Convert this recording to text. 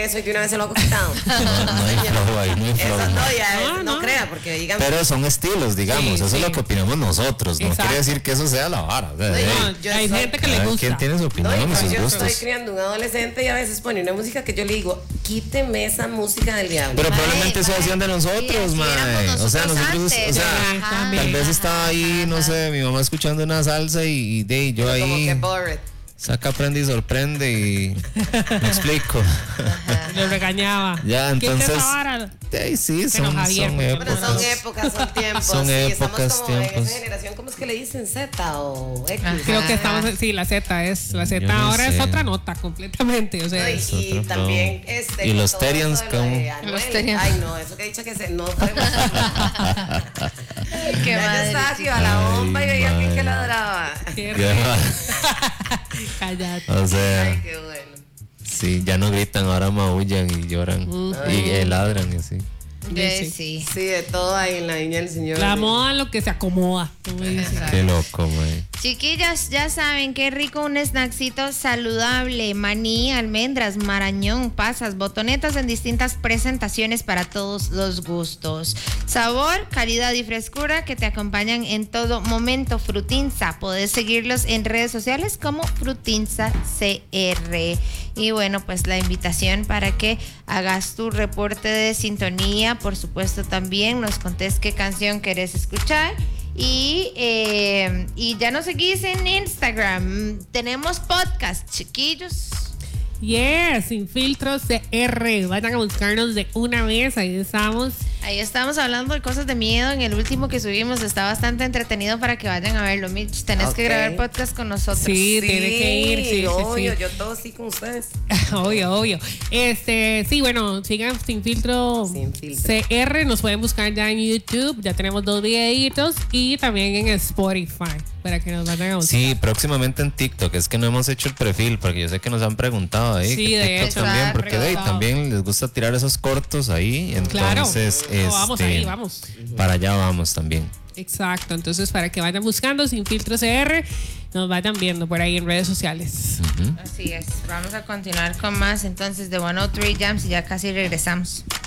eso y de una vez se lo hago quitado. No hay flow ahí, no hay flow. Eso no, ya no crea, porque digamos. Pero son estilos, digamos, eso es lo que opinamos nosotros. No quiere decir que eso sea la vara. O sea, hay gente que le gusta. ¿Quién tiene su opinión y sus yo gustos? estoy criando un adolescente y a veces pone una música que yo le digo, quíteme esa música del diablo. Pero probablemente eso hacían de nosotros, mae. O sea, nosotros, tal vez estaba ahí, no sé, mi mamá escuchando una salsa y yo pero ahí. Como que bored. Saca, aprende y sorprende y me explico. Lo regañaba. Ya, entonces. Sí, son épocas. Pero son épocas, son tiempos. Son épocas, estamos como tiempos. en esa generación, ¿cómo es que le dicen? Z o X. Creo que estamos, sí, la Z es. La Z ahora es otra nota completamente. O sea, y también y los Terians, Ay, no, eso que he dicho que no podemos. Qué ya estaba aquí a la bomba y veía a alguien que ladraba. Cállate. O sea, ay, qué bueno. Sí, ya no gritan, ahora maullan y lloran y ladran y así. Sí. Sí, de todo ahí en la viña del Señor. La moda lo que se acomoda. Qué loco, güey. Chiquillos, ya saben, qué rico un snackcito saludable. Maní, almendras, marañón, pasas, botonetas en distintas presentaciones para todos los gustos. Sabor, calidad y frescura que te acompañan en todo momento. Frutinza, podés seguirlos en redes sociales como Frutinza CR. Y bueno, pues la invitación para que hagas tu reporte de sintonía. Por supuesto, también nos contés qué canción querés escuchar. Y ya nos seguís en Instagram. Tenemos podcast, chiquillos. Yes, Sin Filtros CR. Vayan a buscarnos de una vez. Ahí estamos. Ahí estamos hablando de cosas de miedo. En el último que subimos está bastante entretenido para que vayan a verlo. Mitch, tenés que grabar podcast con nosotros. Sí, tiene que ir. Sí, obvio, sí. yo todo sí con ustedes. Obvio. Sí, bueno, sigan Sin Filtro CR. Nos pueden buscar ya en YouTube. Ya tenemos 2 videitos y también en Spotify para que nos vayan a buscar. Sí, próximamente en TikTok. Es que no hemos hecho el perfil porque yo sé que nos han preguntado ahí. Sí, que de TikTok hecho, también, porque también les gusta tirar esos cortos ahí. Entonces, vamos ahí, vamos. Para allá vamos también. Exacto, entonces para que vayan buscando Sin Filtro CR, nos vayan viendo por ahí en redes sociales. Así es, vamos a continuar con más entonces de 103 Jams y ya casi regresamos.